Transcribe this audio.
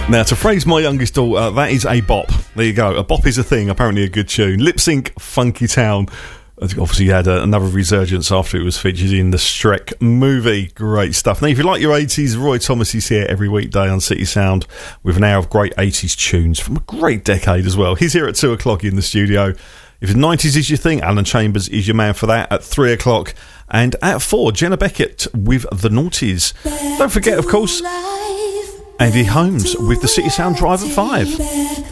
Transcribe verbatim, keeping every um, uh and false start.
Now, to phrase my youngest daughter, that is a bop. There you go. A bop is a thing, apparently a good tune. Lip Sync, Funky Town. Obviously, had a, another resurgence after it was featured in the Shrek movie. Great stuff. Now, if you like your eighties, Roy Thomas is here every weekday on City Sound with an hour of great eighties tunes from a great decade as well. He's here at two o'clock in the studio. If the nineties is your thing, Alan Chambers is your man for that at three o'clock. And at four, Jenna Beckett with The Naughties. Don't forget, of course, Andy Holmes with the City Sound Drive at five.